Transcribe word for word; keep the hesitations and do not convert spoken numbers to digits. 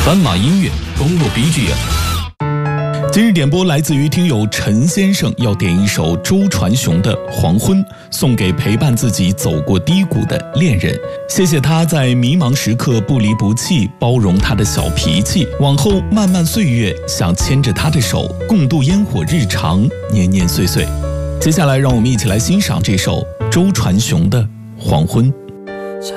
斑马音乐，公路 B G M。今日点播来自于听友陈先生，要点一首周传雄的《黄昏》，送给陪伴自己走过低谷的恋人。谢谢他在迷茫时刻不离不弃，包容他的小脾气。往后漫漫岁月，想牵着他的手，共度烟火日常，年年岁岁。接下来，让我们一起来欣赏这首周传雄的《黄昏》。